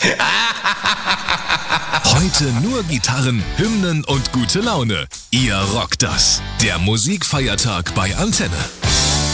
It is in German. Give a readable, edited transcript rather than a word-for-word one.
Heute nur Gitarren, Hymnen und gute Laune. Ihr rockt das. Der Musikfeiertag bei Antenne.